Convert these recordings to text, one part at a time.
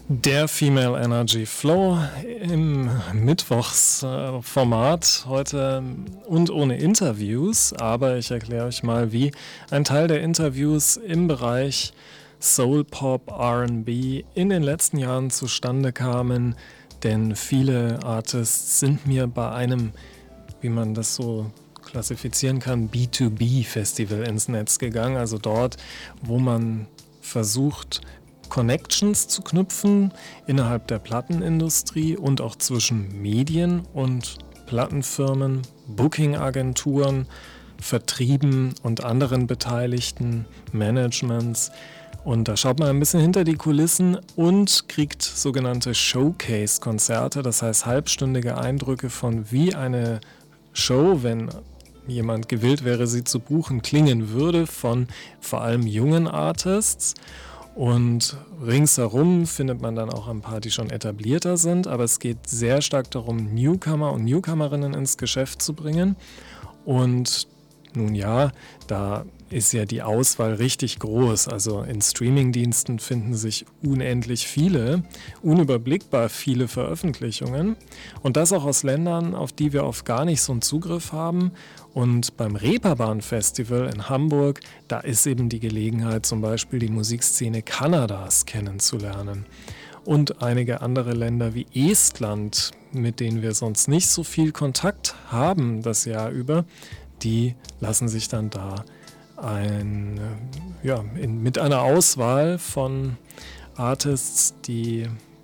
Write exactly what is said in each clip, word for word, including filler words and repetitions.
Der Female Energy Flow im Mittwochsformat heute und ohne Interviews, aber ich erkläre euch mal, wie ein Teil der Interviews im Bereich Soul, Pop, R and B in den letzten Jahren zustande kamen, denn viele Artists sind mir bei einem, wie man das so klassifizieren kann, B zwei B Festival ins Netz gegangen, also dort, wo man versucht, Connections zu knüpfen innerhalb der Plattenindustrie und auch zwischen Medien und Plattenfirmen, Bookingagenturen, Vertrieben und anderen beteiligten Managements. Und da schaut man ein bisschen hinter die Kulissen und kriegt sogenannte Showcase-Konzerte, das heißt halbstündige Eindrücke von wie eine Show, wenn jemand gewillt wäre, sie zu buchen, klingen würde, von vor allem jungen Artists. Und ringsherum findet man dann auch ein paar, die schon etablierter sind, aber es geht sehr stark darum, Newcomer und Newcomerinnen ins Geschäft zu bringen. Und nun ja, da ist ja die Auswahl richtig groß. Also in Streamingdiensten finden sich unendlich viele, unüberblickbar viele Veröffentlichungen. Und das auch aus Ländern, auf die wir oft gar nicht so einen Zugriff haben. Und beim Reeperbahn-Festival in Hamburg, da ist eben die Gelegenheit, zum Beispiel die Musikszene Kanadas kennenzulernen. Und einige andere Länder wie Estland, mit denen wir sonst nicht so viel Kontakt haben das Jahr über, die lassen sich dann da ein, ja, in, mit einer Auswahl von Artists, die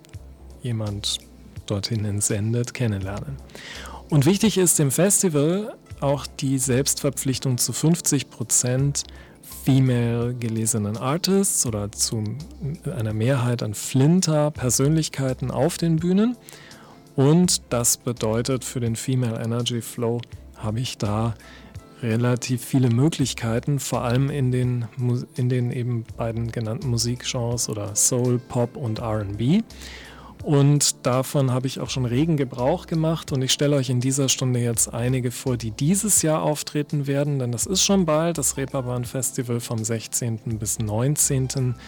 jemand dorthin entsendet, kennenlernen. Und wichtig ist im Festival auch die Selbstverpflichtung zu fünfzig Prozent female gelesenen Artists oder zu einer Mehrheit an Flinter-Persönlichkeiten auf den Bühnen. Und das bedeutet, für den Female Energy Flow habe ich da relativ viele Möglichkeiten, vor allem in den, in den eben beiden genannten Musikgenres oder Soul, Pop und R and B. Und davon habe ich auch schon regen Gebrauch gemacht und ich stelle euch in dieser Stunde jetzt einige vor, die dieses Jahr auftreten werden, denn das ist schon bald, das Reeperbahn Festival vom sechzehnten bis neunzehnten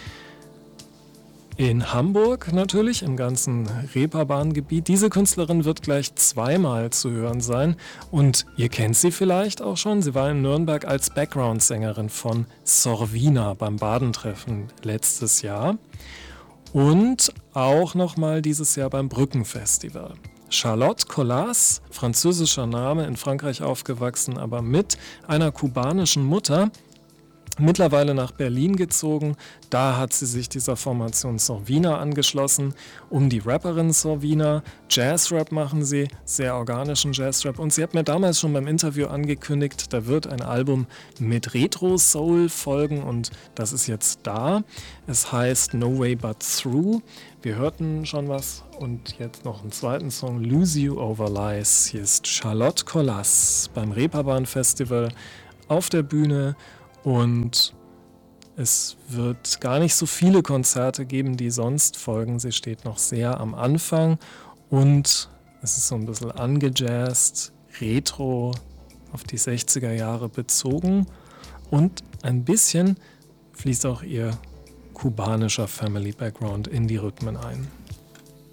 in Hamburg natürlich, im ganzen Reeperbahn-Gebiet. Diese Künstlerin wird gleich zweimal zu hören sein und ihr kennt sie vielleicht auch schon. Sie war in Nürnberg als Background-Sängerin von Sorvina beim Badentreffen letztes Jahr und auch nochmal dieses Jahr beim Brückenfestival. Charlotte Collas, französischer Name, in Frankreich aufgewachsen, aber mit einer kubanischen Mutter, mittlerweile nach Berlin gezogen. Da hat sie sich dieser Formation Sorvina angeschlossen, um die Rapperin Sorvina. Jazzrap machen sie, sehr organischen Jazzrap. Und sie hat mir damals schon beim Interview angekündigt, da wird ein Album mit Retro-Soul folgen und das ist jetzt da. Es heißt No Way But Through. Wir hörten schon was und jetzt noch einen zweiten Song, Lose You Over Lies. Hier ist Charlotte Collas beim Reeperbahn Festival auf der Bühne. Und es wird gar nicht so viele Konzerte geben, die sonst folgen. Sie steht noch sehr am Anfang und es ist so ein bisschen angejazzt, retro, auf die sechziger Jahre bezogen und ein bisschen fließt auch ihr kubanischer Family Background in die Rhythmen ein.